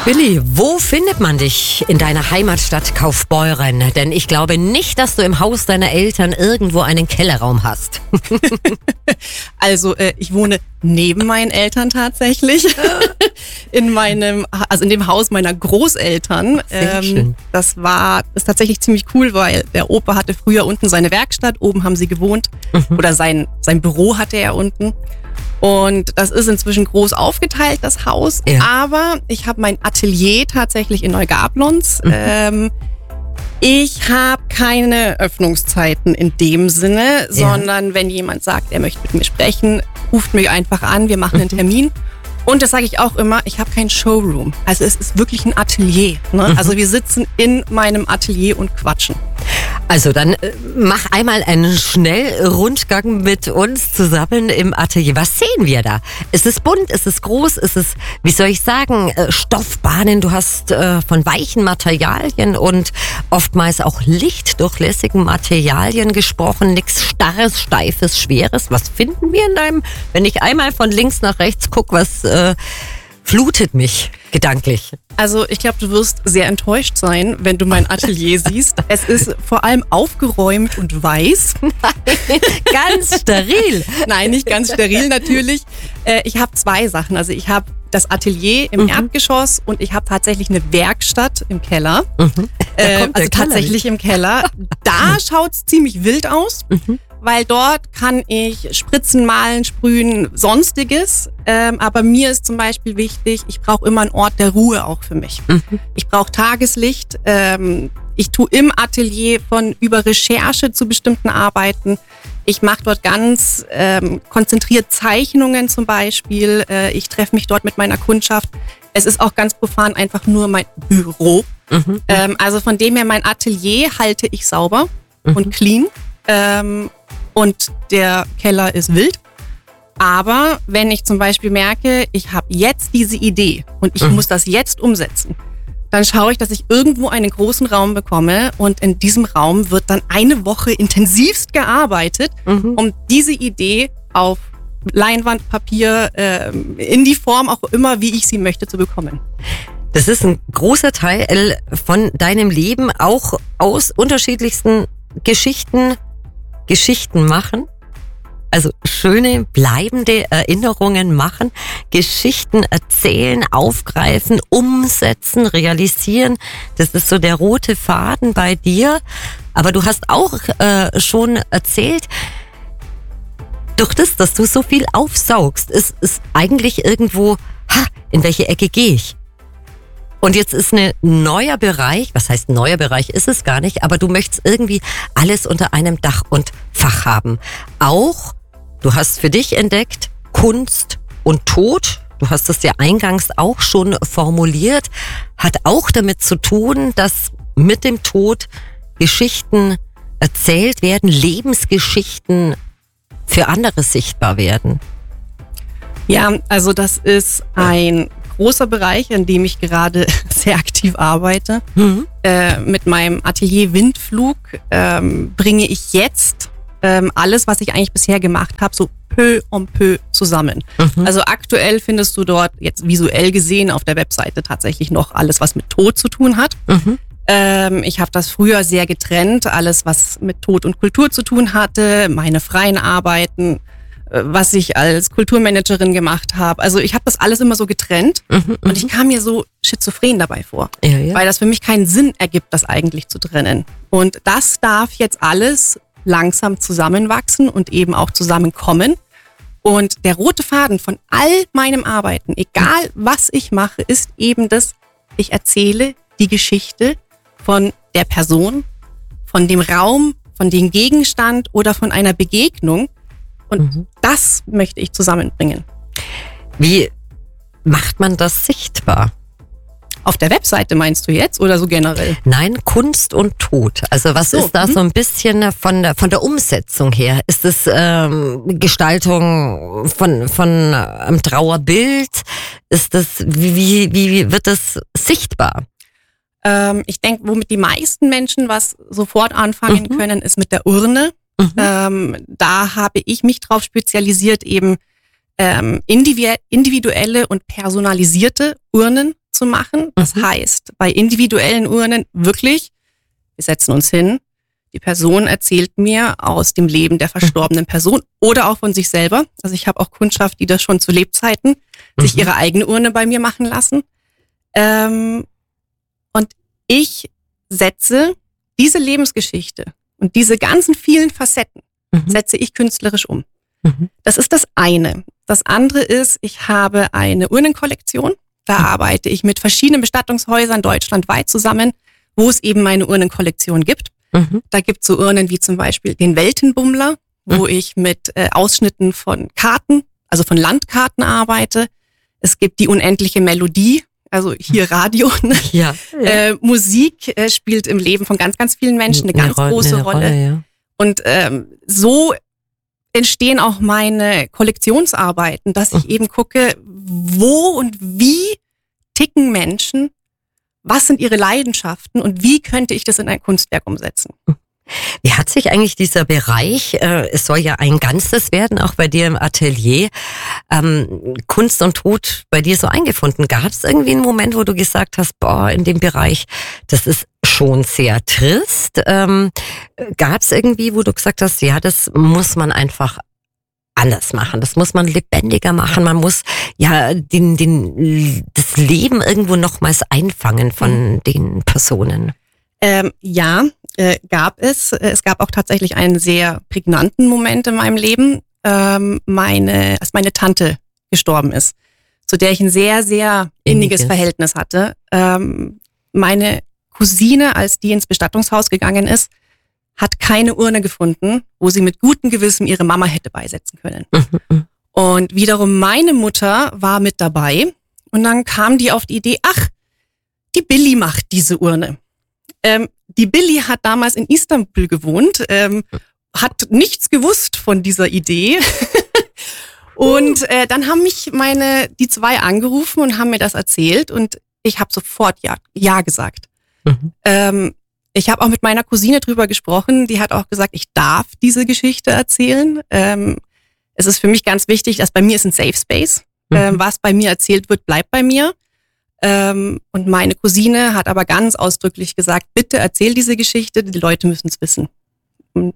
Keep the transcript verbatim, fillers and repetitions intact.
Billy, wo findet man dich in deiner Heimatstadt Kaufbeuren? Denn ich glaube nicht, dass du im Haus deiner Eltern irgendwo einen Kellerraum hast. Also äh, ich wohne neben meinen Eltern tatsächlich. in meinem, also in dem Haus meiner Großeltern. Sehr Ähm, schön. das war, ist tatsächlich ziemlich cool, weil der Opa hatte früher unten seine Werkstatt, oben haben sie gewohnt. Mhm. Oder sein, sein Büro hatte er unten. Und das ist inzwischen groß aufgeteilt, das Haus. Ja. Aber ich habe mein Atelier tatsächlich in Neugablonz. Mhm. Ähm, ich habe keine Öffnungszeiten in dem Sinne, Ja. sondern wenn jemand sagt, er möchte mit mir sprechen, ruft mich einfach an, wir machen einen Termin. Und das sage ich auch immer, ich habe keinen Showroom. Also es ist wirklich ein Atelier. Ne? Also wir sitzen in meinem Atelier und quatschen. Also dann äh, mach einmal einen Schnellrundgang mit uns zusammen im Atelier. Was sehen wir da? Ist es bunt? Ist es groß? Ist es, wie soll ich sagen, äh, Stoffbahnen? Du hast äh, von weichen Materialien und oftmals auch lichtdurchlässigen Materialien gesprochen. Nichts Starres, Steifes, Schweres. Was finden wir in deinem, wenn ich einmal von links nach rechts gucke, was äh, flutet mich gedanklich? Also ich glaube, du wirst sehr enttäuscht sein, wenn du mein Atelier siehst. Es ist vor allem aufgeräumt und weiß. Ganz steril. Nein, nicht ganz steril natürlich. Äh, ich habe zwei Sachen. Also ich habe das Atelier im Mhm. Erdgeschoss und ich habe tatsächlich eine Werkstatt im Keller. Mhm. Da Äh, kommt der also Keller tatsächlich im Keller. Da schaut's ziemlich wild aus, Mhm. weil dort kann ich spritzen, malen, sprühen, sonstiges. Ähm, aber mir ist zum Beispiel wichtig, ich brauche immer einen Ort der Ruhe auch für mich. Mhm. Ich brauche Tageslicht. Ähm, ich tue im Atelier von über Recherche zu bestimmten Arbeiten. Ich mache dort ganz ähm, konzentriert Zeichnungen zum Beispiel. Äh, ich treffe mich dort mit meiner Kundschaft. Es ist auch ganz profan einfach nur mein Büro. Mhm. Ähm, also von dem her, mein Atelier halte ich sauber Mhm. und clean. Ähm, und der Keller ist wild. Aber wenn ich zum Beispiel merke, ich habe jetzt diese Idee und ich Mhm. muss das jetzt umsetzen, dann schaue ich, dass ich irgendwo einen großen Raum bekomme und in diesem Raum wird dann eine Woche intensivst gearbeitet, Mhm. um diese Idee auf Leinwand, Papier, ähm, in die Form auch immer, wie ich sie möchte, zu bekommen. Das ist ein großer Teil von deinem Leben, auch aus unterschiedlichsten Geschichten, Geschichten machen. Also schöne, bleibende Erinnerungen machen, Geschichten erzählen, aufgreifen, umsetzen, realisieren. Das ist so der rote Faden bei dir. Aber du hast auch äh, schon erzählt, durch das, dass du so viel aufsaugst, ist, ist eigentlich irgendwo, ha, in welche Ecke gehe ich? Und jetzt ist ein neuer Bereich, was heißt neuer Bereich, ist es gar nicht, aber du möchtest irgendwie alles unter einem Dach und Fach haben. Auch, du hast für dich entdeckt, Kunst und Tod, du hast es ja eingangs auch schon formuliert, hat auch damit zu tun, dass mit dem Tod Geschichten erzählt werden, Lebensgeschichten für andere sichtbar werden. Ja, also das ist ein großer Bereich, in dem ich gerade sehr aktiv arbeite. Mhm. Äh, mit meinem Atelier Windflug ähm, bringe ich jetzt ähm, alles, was ich eigentlich bisher gemacht habe, so peu en peu zusammen. Mhm. Also aktuell findest du dort jetzt visuell gesehen auf der Webseite tatsächlich noch alles, was mit Tod zu tun hat. Mhm. Ähm, ich habe das früher sehr getrennt, alles, was mit Tod und Kultur zu tun hatte, meine freien Arbeiten, was ich als Kulturmanagerin gemacht habe. Also ich habe das alles immer so getrennt Mhm, und ich kam mir so schizophren dabei vor, ja, ja. weil das für mich keinen Sinn ergibt, das eigentlich zu trennen. Und das darf jetzt alles langsam zusammenwachsen und eben auch zusammenkommen. Und der rote Faden von all meinem Arbeiten, egal was ich mache, ist eben das, ich erzähle die Geschichte von der Person, von dem Raum, von dem Gegenstand oder von einer Begegnung. Und Mhm. das möchte ich zusammenbringen. Wie macht man das sichtbar? Auf der Webseite meinst du jetzt oder so generell? Nein, Kunst und Tod. Also was So, ist da mhm. so ein bisschen von der, von der Umsetzung her? Ist es ähm, Gestaltung von, von einem Trauerbild? Ist das, wie, wie, wie wird das sichtbar? Ähm, ich denke, womit die meisten Menschen was sofort anfangen Mhm. können, ist mit der Urne. Mhm. Ähm, da habe ich mich drauf spezialisiert, eben ähm, individuelle und personalisierte Urnen zu machen. Das mhm. heißt, bei individuellen Urnen wirklich, wir setzen uns hin, die Person erzählt mir aus dem Leben der verstorbenen Person oder auch von sich selber. Also ich habe auch Kundschaft, die das schon zu Lebzeiten mhm. sich ihre eigene Urne bei mir machen lassen. Ähm, und ich setze diese Lebensgeschichte und diese ganzen vielen Facetten, mhm. setze ich künstlerisch um. Mhm. Das ist das eine. Das andere ist, ich habe eine Urnenkollektion. Da mhm. arbeite ich mit verschiedenen Bestattungshäusern deutschlandweit zusammen, wo es eben meine Urnenkollektion gibt. Mhm. Da gibt es so Urnen wie zum Beispiel den Weltenbummler, wo mhm. ich mit äh, Ausschnitten von Karten, also von Landkarten arbeite. Es gibt die unendliche Melodie, also hier Radio. Ne? Ja, ja. Äh, Musik äh, spielt im Leben von ganz, ganz vielen Menschen eine, eine ganz Rolle, große eine Rolle. Rolle ja. Und ähm, so entstehen auch meine Kollektionsarbeiten, dass ich mhm. eben gucke, wo und wie ticken Menschen, was sind ihre Leidenschaften und wie könnte ich das in ein Kunstwerk umsetzen? Wie hat sich eigentlich dieser Bereich, äh, es soll ja ein Ganzes werden, auch bei dir im Atelier, ähm, Kunst und Tod bei dir so eingefunden? Gab es irgendwie einen Moment, wo du gesagt hast, boah, in dem Bereich, das ist schon sehr trist? Ähm, Gab es irgendwie, wo du gesagt hast, ja, das muss man einfach anders machen, das muss man lebendiger machen, man muss ja den, den, das Leben irgendwo nochmals einfangen von mhm. den Personen? Ähm, ja, äh, gab es. Es gab auch tatsächlich einen sehr prägnanten Moment in meinem Leben, ähm, meine, als meine Tante gestorben ist, zu der ich ein sehr, sehr inniges, inniges. Verhältnis hatte. Ähm, meine Cousine, als die ins Bestattungshaus gegangen ist, hat keine Urne gefunden, wo sie mit gutem Gewissen ihre Mama hätte beisetzen können. Mhm. Und wiederum meine Mutter war mit dabei und dann kam die auf die Idee, ach, die Billy macht diese Urne. Ähm, die Billy hat damals in Istanbul gewohnt, ähm, hat nichts gewusst von dieser Idee. Und äh, dann haben mich meine die zwei angerufen und haben mir das erzählt und ich habe sofort ja, ja gesagt. Mhm. Ähm, ich habe auch mit meiner Cousine drüber gesprochen, die hat auch gesagt, ich darf diese Geschichte erzählen. Ähm, es ist für mich ganz wichtig, dass bei mir ist ein Safe Space. Mhm. Ähm, was bei mir erzählt wird, bleibt bei mir. Ähm, und meine Cousine hat aber ganz ausdrücklich gesagt, bitte erzähl diese Geschichte, die Leute müssen es wissen.